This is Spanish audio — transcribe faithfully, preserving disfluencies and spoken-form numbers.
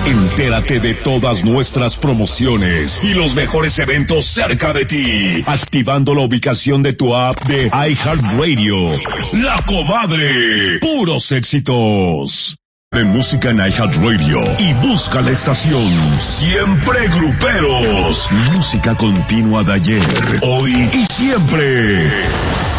Entérate de todas nuestras promociones y los mejores eventos cerca de ti, activando la ubicación de tu app de iHeartRadio. La Comadre, puros éxitos de música en iHeartRadio y busca la estación Siempre Gruperos. Música continua de ayer, hoy y siempre.